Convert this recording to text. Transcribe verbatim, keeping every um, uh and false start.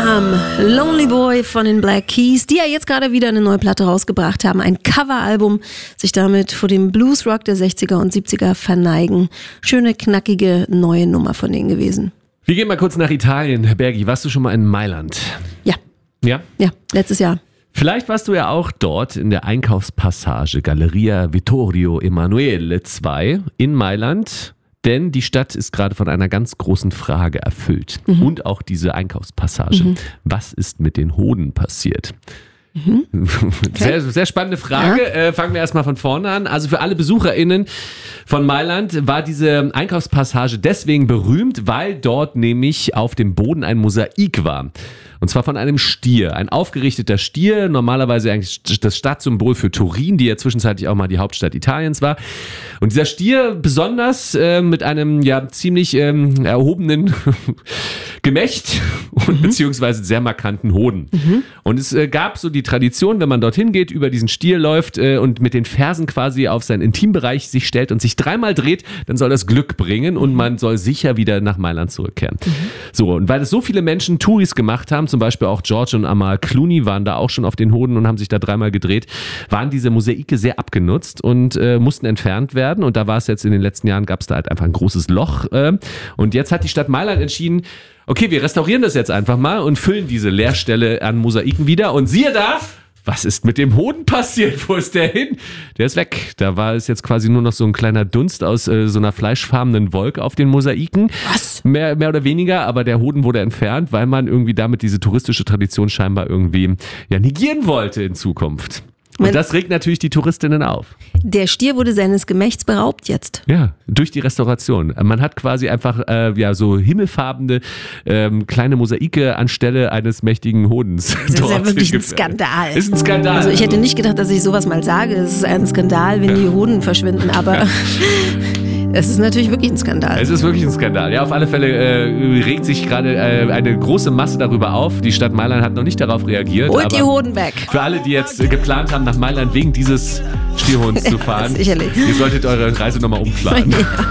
Bam! Lonely Boy von den Black Keys, die ja jetzt gerade wieder eine neue Platte rausgebracht haben. Ein Coveralbum, sich damit vor dem Bluesrock der sechziger und siebziger verneigen. Schöne, knackige, neue Nummer von denen gewesen. Wir gehen mal kurz nach Italien. Bergi, warst du schon mal in Mailand? Ja. Ja? Ja, letztes Jahr. Vielleicht warst du ja auch dort in der Einkaufspassage Galleria Vittorio Emanuele zwei in Mailand. Denn die Stadt ist gerade von einer ganz großen Frage erfüllt. Mhm. Und auch diese Einkaufspassage. Mhm. Was ist mit den Hoden passiert? Mhm. Sehr, sehr spannende Frage. Ja. Äh, fangen wir erstmal von vorne an. Also für alle BesucherInnen von Mailand war diese Einkaufspassage deswegen berühmt, weil dort nämlich auf dem Boden ein Mosaik war. Und zwar von einem Stier. Ein aufgerichteter Stier, normalerweise eigentlich das Stadtsymbol für Turin, die ja zwischenzeitlich auch mal die Hauptstadt Italiens war. Und dieser Stier besonders äh, mit einem ja ziemlich ähm, erhobenen Gemächt und mhm. beziehungsweise sehr markanten Hoden. Mhm. Und es äh, gab so die Tradition, wenn man dorthin geht, über diesen Stier läuft äh, und mit den Fersen quasi auf seinen Intimbereich sich stellt und sich dreimal dreht, dann soll das Glück bringen und man soll sicher wieder nach Mailand zurückkehren. Mhm. So, und weil es so viele Menschen Touris gemacht haben, zum Beispiel auch George und Amal Clooney waren da auch schon auf den Hoden und haben sich da dreimal gedreht, waren diese Mosaike sehr abgenutzt und äh, mussten entfernt werden. Und da war es jetzt in den letzten Jahren, gab es da halt einfach ein großes Loch. Äh, und jetzt hat die Stadt Mailand entschieden, okay, wir restaurieren das jetzt einfach mal und füllen diese Leerstelle an Mosaiken wieder. Und siehe da, was ist mit dem Hoden passiert? Wo ist der hin? Der ist weg. Da war es jetzt quasi nur noch so ein kleiner Dunst aus äh, so einer fleischfarbenen Wolke auf den Mosaiken. Was? Mehr, mehr oder weniger, aber der Hoden wurde entfernt, weil man irgendwie damit diese touristische Tradition scheinbar irgendwie ja, negieren wollte in Zukunft. Und Man, das regt natürlich die Touristinnen auf. Der Stier wurde seines Gemächts beraubt jetzt. Ja, durch die Restauration. Man hat quasi einfach äh, ja, so himmelfarbene ähm, kleine Mosaike anstelle eines mächtigen Hodens. Das ist ja wirklich ein Skandal. Ist ein Skandal. Also ich hätte nicht gedacht, dass ich sowas mal sage. Es ist ein Skandal, wenn ja. die Hoden verschwinden, aber... Ja. Es ist natürlich wirklich ein Skandal. Es ist wirklich ein Skandal. Ja, auf alle Fälle äh, regt sich gerade äh, eine große Masse darüber auf. Die Stadt Mailand hat noch nicht darauf reagiert. Holt die Hoden weg. Für alle, die jetzt äh, geplant haben, nach Mailand wegen dieses Stierhunds zu fahren, sicherlich. Ihr solltet eure Reise nochmal umplanen. Ja.